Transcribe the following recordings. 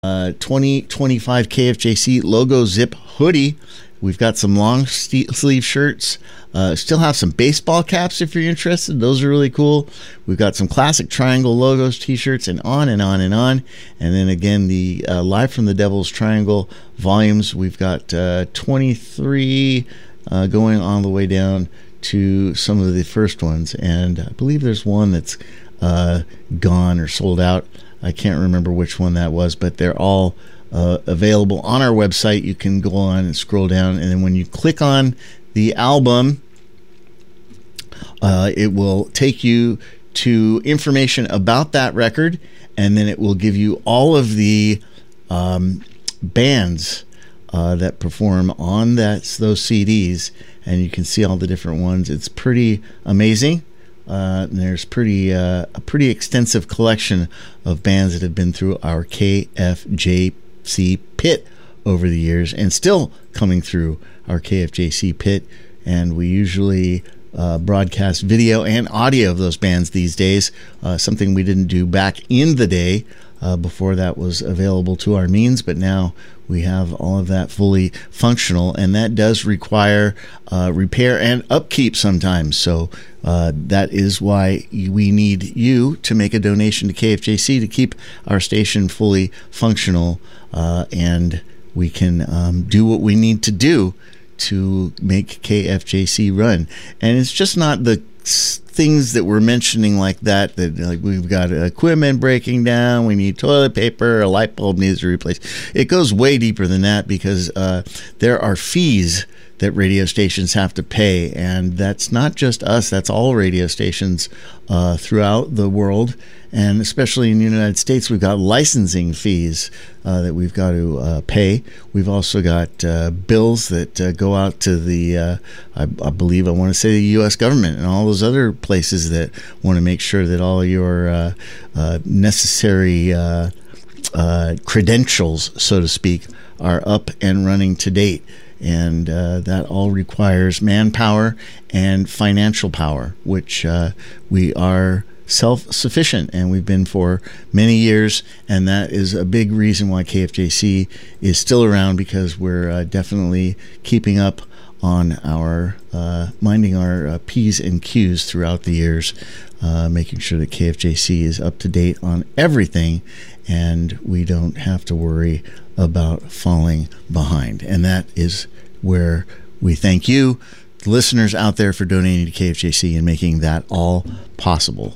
2025 KFJC logo zip hoodie. We've got some long sleeve shirts. Still have some baseball caps if you're interested. Those are really cool. We've got some classic Triangle logos t-shirts, and on and on and on. And then again, the Live from the Devil's Triangle volumes. We've got 23 going all the way down to some of the first ones. And I believe there's one that's gone or sold out. I can't remember which one that was, but they're all available on our website. You can go on and scroll down, and then when you click on the album, it will take you to information about that record, and then it will give you all of the bands that perform on those CDs, and you can see all the different ones. It's pretty amazing. There's a pretty extensive collection of bands that have been through our KFJC pit over the years and still coming through our KFJC pit. And we usually broadcast video and audio of those bands these days, something we didn't do back in the day before that was available to our means. But now we have all of that fully functional, and that does require repair and upkeep sometimes. So that is why we need you to make a donation to KFJC to keep our station fully functional, and we can do what we need to do to make KFJC run. And it's just not the things that we're mentioning like that like we've got equipment breaking down, we need toilet paper, a light bulb needs to be replaced. It goes way deeper than that, because there are fees that radio stations have to pay, and that's not just us, that's all radio stations throughout the world, and especially in the United States. We've got licensing fees that we've got to pay. We've also got bills that go out to the I want to say the U.S. government and all those other places that want to make sure that all your necessary credentials, so to speak, are up and running to date. And that all requires manpower and financial power, which we are self-sufficient, and we've been for many years. And that is a big reason why KFJC is still around, because we're definitely keeping up on our minding our P's and Q's throughout the years, making sure that KFJC is up to date on everything, and we don't have to worry about falling behind. And that is where we thank you, the listeners out there, for donating to KFJC and making that all possible.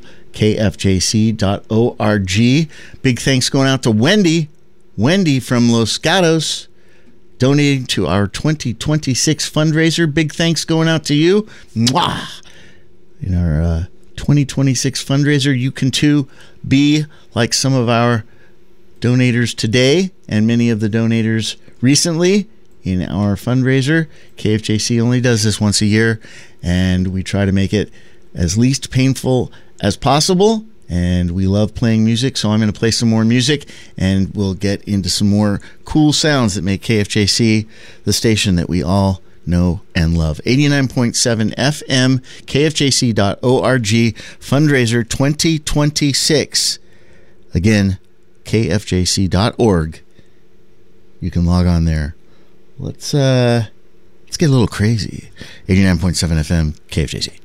KFJC.org. Big thanks going out to Wendy from Los Gatos, donating to our 2026 fundraiser. Big thanks going out to you. Mwah! In our 2026 fundraiser, you can too be like some of our donators today and many of the donators recently in our fundraiser. KFJC only does this once a year, and we try to make it as least painful as possible. And we love playing music, so I'm going to play some more music, and we'll get into some more cool sounds that make KFJC the station that we all know and love. 89.7 FM, KFJC.org, fundraiser 2026. Again, KFJC.org. You can log on there. Let's get a little crazy. 89.7 FM, KFJC.